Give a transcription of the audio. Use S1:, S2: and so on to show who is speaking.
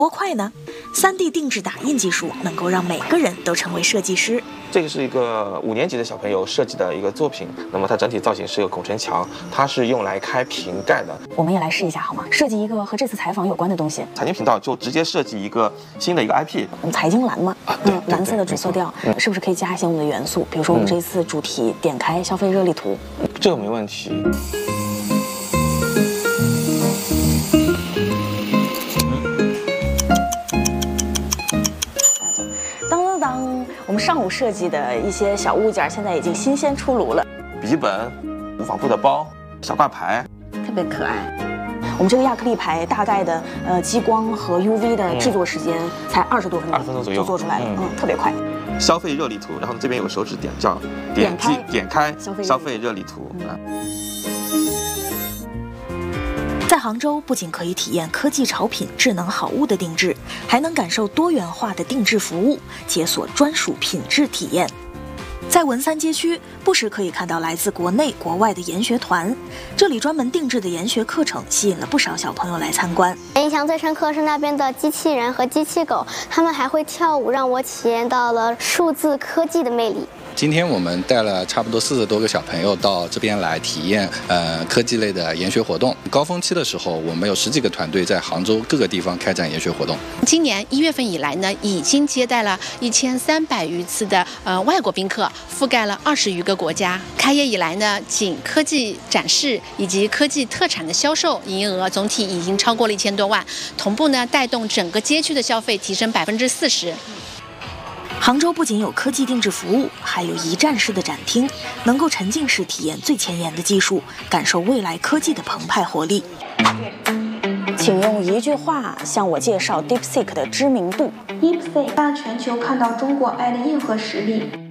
S1: 多快呢？3D 定制打印技术能够让每个人都成为设计师。
S2: 这个是一个5年级的小朋友设计的一个作品，那么它整体造型是一个拱辰墙，它是用来开瓶盖的。
S3: 我们也来试一下好吗？设计一个和这次采访有关的东西。
S2: 财经频道就直接设计一个新的一个 IP。
S3: 财经蓝嘛，
S2: 对
S3: 蓝色的主色调，是不是可以加一些我们的元素？比如说我们这一次主题点开消费热力图，
S2: 这个没问题。
S3: 我们上午设计的一些小物件，现在已经新鲜出炉了。
S2: 笔记本、无纺布的包、小挂牌，
S3: 特别可爱。我们这个亚克力牌大概的激光和 UV 的制作时间才20多分钟，20分钟左右就做出来了，特别快。
S2: 消费热力图，然后这边有个手指点叫点开消费热力图。
S1: 在杭州，不仅可以体验科技潮品、智能好物的定制，还能感受多元化的定制服务，解锁专属品质体验。在文三街区，不时可以看到来自国内国外的研学团，这里专门定制的研学课程吸引了不少小朋友来参观。
S4: 印象最深刻是那边的机器人和机器狗，他们还会跳舞，让我体验到了数字科技的魅力。
S5: 今天我们带了差不多40多个小朋友到这边来体验科技类的研学活动。高峰期的时候，我们有10几个团队在杭州各个地方开展研学活动。
S6: 今年1月份以来呢，已经接待了1300余次的外国宾客，覆盖了20余个国家。开业以来呢，仅科技展示以及科技特产的销售营业额总体已经超过了1000多万，同步呢带动整个街区的消费提升40%。
S1: 杭州不仅有科技定制服务，还有一站式的展厅，能够沉浸式体验最前沿的技术，感受未来科技的澎湃活力。
S3: 请用一句话向我介绍 DeepSeek 的知名度。
S7: DeepSeek 让全球看到中国 AI 的硬核实力。